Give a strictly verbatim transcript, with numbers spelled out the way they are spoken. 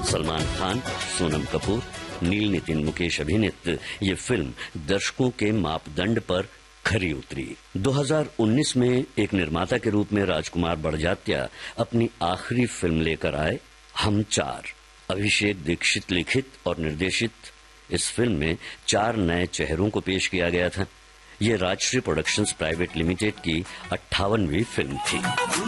सलमान खान, सोनम कपूर, नील नितिन मुकेश अभिनीत ये फिल्म दर्शकों के मापदंड पर खरी उतरी। दो हज़ार उन्नीस में एक निर्माता के रूप में राजकुमार बड़जात्या अपनी आखिरी फिल्म लेकर आए, हम चार। अभिषेक दीक्षित लिखित और निर्देशित इस फिल्म में चार नए चेहरों को पेश किया गया था। ये राजश्री प्रोडक्शंस प्राइवेट लिमिटेड की अट्ठावनवीं फिल्म थी।